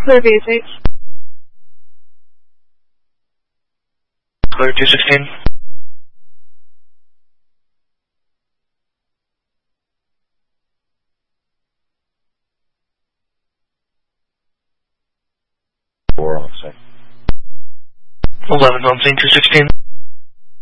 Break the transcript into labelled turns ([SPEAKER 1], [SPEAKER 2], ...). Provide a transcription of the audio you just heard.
[SPEAKER 1] Clear basic.
[SPEAKER 2] Clear 216.
[SPEAKER 3] Four on site.
[SPEAKER 2] 11 on scene 216.